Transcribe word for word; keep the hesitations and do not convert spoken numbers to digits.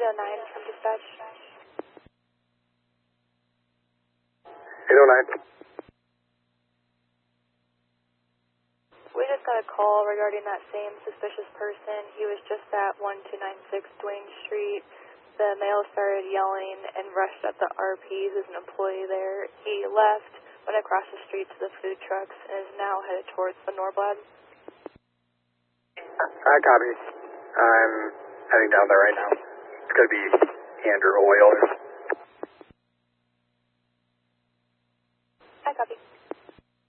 eight oh nine from dispatch. eight oh nine. We just got a call regarding that same suspicious person. He was just at one two nine six Duane Street. The male started yelling and rushed up the R Ps as an employee there. He left, went across the street to the food trucks, and is now headed towards the Norblad. I copy. I'm heading down there right now. It's going to be Andrew Oil. I copy.